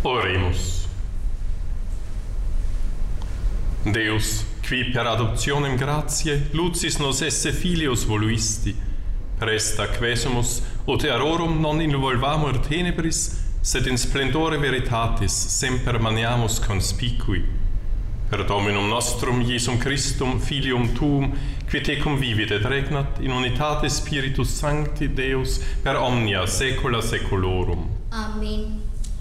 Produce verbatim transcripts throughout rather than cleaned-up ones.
Oremus. Deus, qui per adoptionem gratiae lucis nos esse filios voluisti, presta quesumus ut erorum non involvamur tenebris, sed in splendore veritatis semper maniamus conspicui. Per Dominum nostrum Iesum Christum, Filium Tuum, qui tecum vivit et regnat in unitate Spiritus Sancti Deus per omnia saecula saeculorum. Amen.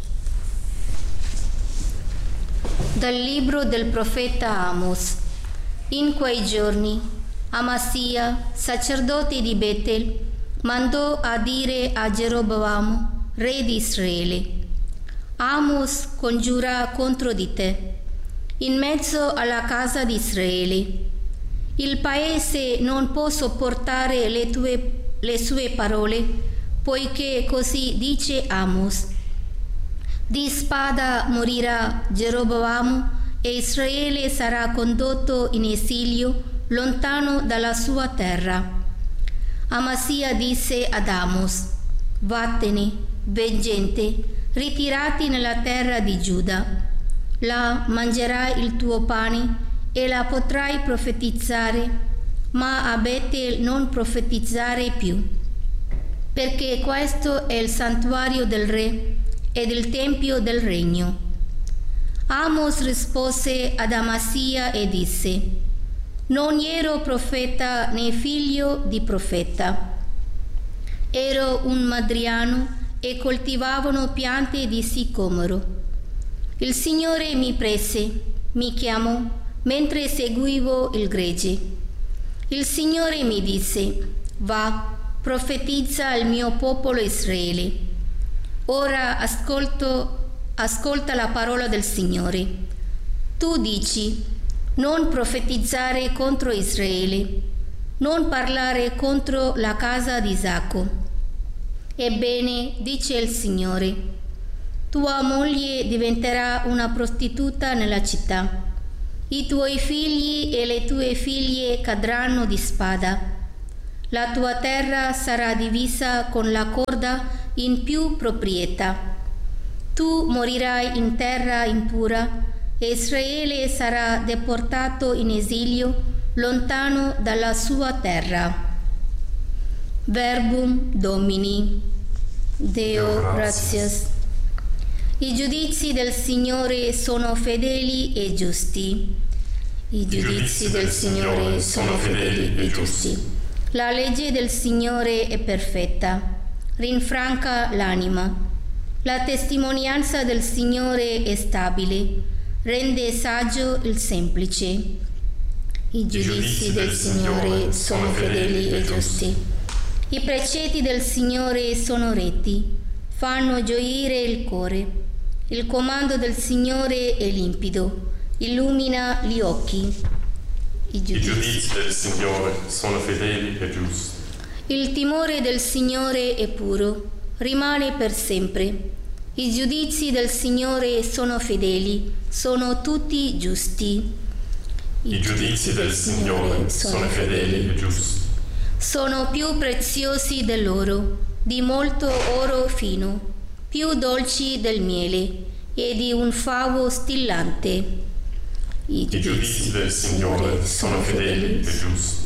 Dal libro del profeta Amos. In quei giorni Amasia, sacerdote di Betel, mandò a dire a Geroboamo, re di Israele: Amos congiura contro di te, in mezzo alla casa di Israele. Il paese non può sopportare le, tue, le sue parole, poiché così dice Amos: di spada morirà Geroboamo e Israele sarà condotto in esilio lontano dalla sua terra. Amasia disse ad Amos: vattene, veggente, ritirati nella terra di Giuda. Là mangerai il tuo pane e la potrai profetizzare, ma a Betel non profetizzare più, perché questo è il santuario del re ed il tempio del regno. Amos rispose ad Amasia e disse: non ero profeta né figlio di profeta. Ero un madriano e coltivavano piante di sicomoro. Il Signore mi prese, mi chiamò mentre seguivo il gregge. Il Signore mi disse: va, profetizza al mio popolo Israele. Ora ascolto, ascolta la parola del Signore. Tu dici: non profetizzare contro Israele, non parlare contro la casa di Isacco. Ebbene, dice il Signore, tua moglie diventerà una prostituta nella città. I tuoi figli e le tue figlie cadranno di spada. La tua terra sarà divisa con la corda in più proprietà. Tu morirai in terra impura e Israele sarà deportato in esilio lontano dalla sua terra. Verbum Domini. Deo gratias. I giudizi del Signore sono fedeli e giusti. I giudizi del Signore sono fedeli e giusti. La legge del Signore è perfetta, rinfranca l'anima. La testimonianza del Signore è stabile, rende saggio il semplice. I giudizi del Signore sono fedeli e giusti. I precetti del Signore sono retti, fanno gioire il cuore. Il comando del Signore è limpido, illumina gli occhi. I giudizi, I giudizi del Signore sono fedeli e giusti. Il timore del Signore è puro, rimane per sempre. I giudizi del Signore sono fedeli, sono tutti giusti. I, I giudizi del Signore sono fedeli e giusti. Sono più preziosi dell'oro, di molto oro fino, più dolci del miele e di un favo stillante. I giudizi del Signore sono fedeli e giusti.